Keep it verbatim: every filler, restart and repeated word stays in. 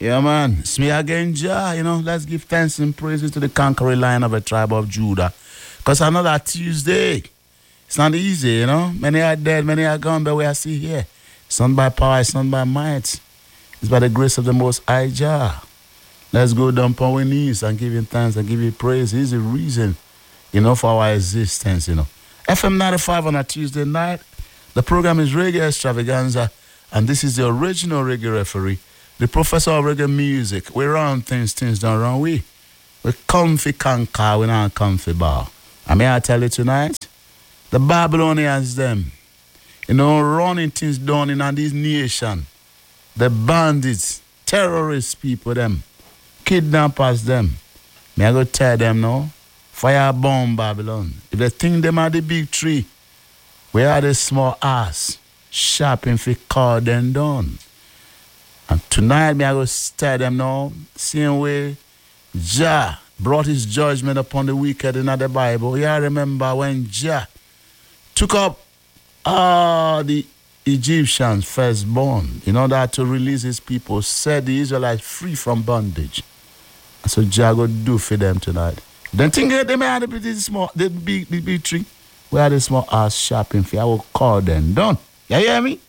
Yeah, man. It's me again, Jah. You know, let's give thanks and praises to the conquering lion of the tribe of Judah. Because another Tuesday, it's not easy, you know. Many are dead, many are gone, but we are still here. It's not by power, it's not by might. It's by the grace of the Most High Jah. Let's go down upon our knees and give him thanks and give him praise. He's the reason, you know, for our existence, you know. F M ninety-five on a Tuesday night. The program is Reggae Extravaganza, and this is the original reggae referee, the professor of reggae music. We run things, things don't run we. We comfy conquer, we not comfy bar. And may I tell you tonight, the Babylonians them, you know, running things down in this nation. The bandits, terrorist people them, kidnappers them. May I go tell them now, fire bomb Babylon. If they think them are the big tree, where are the small ass? Shopping for car them down. And tonight, me I go tell them now, same way Jah brought his judgment upon the wicked in the Bible. Yeah, remember when Jah took up all the Egyptians firstborn in order to release his people, set the Israelites free from bondage. And so Jah go do for them tonight. Don't think they may have the small, the big, the big tree. Where are the small ass shopping for? I will call them done. You hear me?